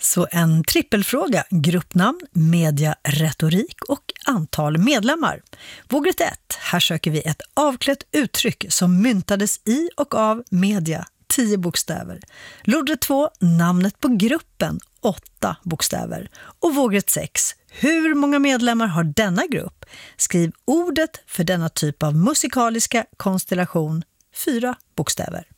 Så en trippelfråga, gruppnamn, media, retorik och antal medlemmar. Vågrätt 1, här söker vi ett avklätt uttryck som myntades i och av media, 10 bokstäver. Lodrätt 2, namnet på gruppen, 8 bokstäver. Och vågrätt 6, hur många medlemmar har denna grupp? Skriv ordet för denna typ av musikaliska konstellation, 4 bokstäver.